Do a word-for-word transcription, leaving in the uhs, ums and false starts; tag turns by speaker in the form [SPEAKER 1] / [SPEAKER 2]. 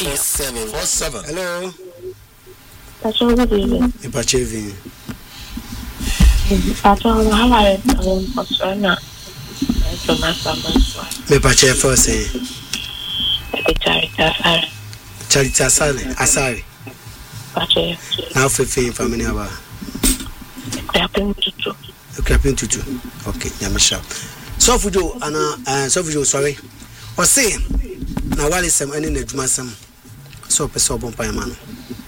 [SPEAKER 1] seven four seven. Hello.
[SPEAKER 2] That's all good evening.
[SPEAKER 1] Ipachevi.
[SPEAKER 2] That's all I have. I'm concerned. To my family.
[SPEAKER 1] Me pache first say.
[SPEAKER 2] Charity Asari.
[SPEAKER 1] Charity Asari. Asari.
[SPEAKER 2] Pache.
[SPEAKER 1] Now fifteen family aba.
[SPEAKER 2] Clapping tutu.
[SPEAKER 1] Clapping tutu. Okay, Yamisha. So fujo ana so fujo sorry. O say na wale sem ani na dwuma sem. So person bon pa man.